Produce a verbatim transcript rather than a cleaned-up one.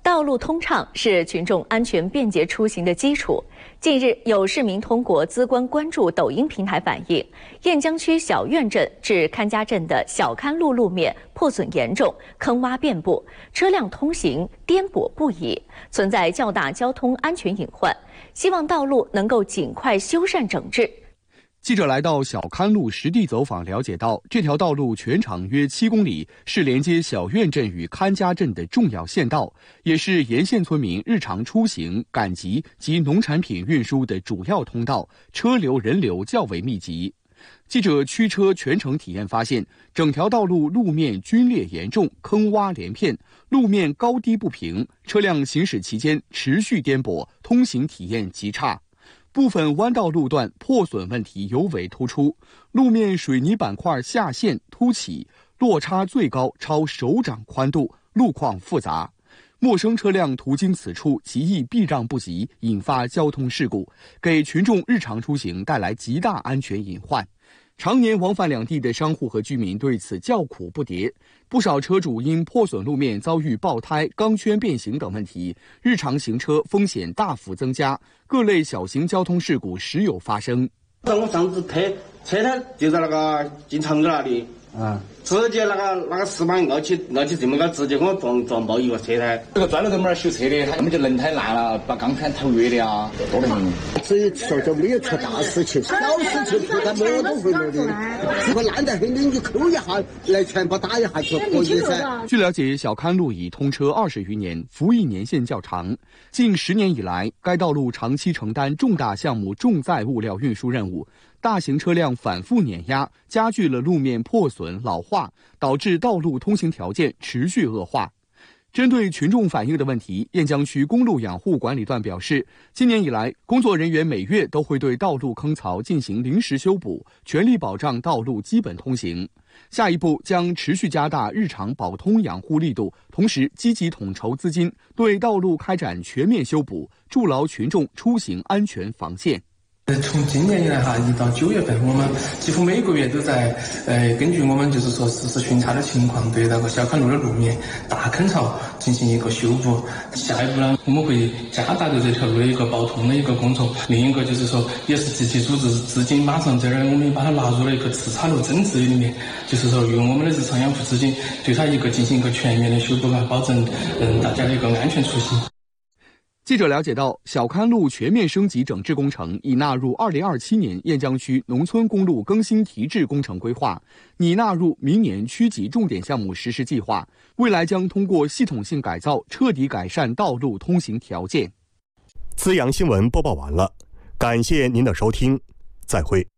道路通畅是群众安全便捷出行的基础。近日，有市民通过资官关注抖音平台反映，雁江区小院镇至看家镇的小勘路路面破损严重，坑洼遍布，车辆通行颠簸不已，存在较大交通安全隐患。希望道路能够尽快修缮整治。 记者来到小勘路实地走访，了解到这条道路全长约七公里，是连接小院镇与看家镇的重要县道，也是沿线村民日常出行、赶集及农产品运输的主要通道，车流人流较为密集。记者驱车全程体验发现，整条道路路面龟裂严重，坑洼连片，路面高低不平，车辆行驶期间持续颠簸，通行体验极差。部分弯道路段破损问题尤为突出，路面水泥板块下陷凸起，落差最高超手掌宽度，路况复杂。陌生车辆途经此处极易避让不及，引发交通事故，给群众日常出行带来极大安全隐患。常年往返两地的商户和居民对此叫苦不迭，不少车主因破损路面遭遇爆胎、钢圈变形等问题，日常行车风险大幅增加，各类小型交通事故时有发生。 我上次推车胎就在那个进厂子那里，啊，直接那个那个石板拗起拗起这么高，直接给我撞撞爆一个车胎。 这个专门在那儿修车的，他们就轮胎烂了，把钢圈头裂的啊，多得很。 这说就没有出大事情，小事情出他没有都会了的。如果烂得很的，你扣一下来全部打一下就可以噻。 据了解，小勘路已通车二十余年，服役年限较长。近十年以来，该道路长期承担重大项目重载物料运输任务，大型车辆反复碾压，加剧了路面破损老化，导致道路通行条件持续恶化。针对群众反映的问题，雁江区公路养护管理段表示，今年以来，工作人员每月都会对道路坑槽进行临时修补，全力保障道路基本通行。下一步将持续加大日常保通养护力度，同时积极统筹资金，对道路开展全面修补，筑牢群众出行安全防线。 从今年以来哈，一到九月份，我们几乎每个月都在呃根据我们就是说实时巡查的情况，对那个小勘路的路面大坑槽进行一个修补。下一步呢，我们会加大对这条路的一个保通的一个工作。另一个就是说，也是积极组织资金，马上这儿我们把它纳入了一个次差路增值里面，就是说用我们的日常养护资金对它一个进行一个全面的修补啊，保证嗯大家的一个安全出行。 记者了解到，小勘路全面升级整治工程已纳入二零二七年雁江区农村公路更新提质工程规划，拟纳入明年区级重点项目实施计划。未来将通过系统性改造，彻底改善道路通行条件。 资阳新闻播报完了，感谢您的收听，再会。